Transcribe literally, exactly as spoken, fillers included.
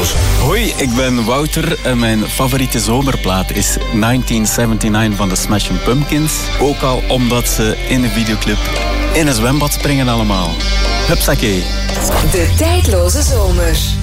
tijdloos. Hoi, ik ben Wouter en mijn favoriete zomerplaat is negentien zevenennegentig van de Smashing Pumpkins. Ook al omdat ze in de videoclip in een zwembad springen allemaal. Hupsakee. De tijdloze zomer.